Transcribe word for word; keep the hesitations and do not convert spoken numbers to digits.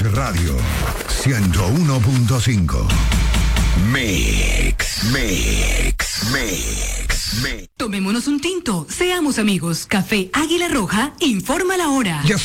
Radio ciento uno punto cinco. Mix, mix, mix, mix. Tomémonos un tinto, seamos amigos. Café Águila Roja informa la hora. Ya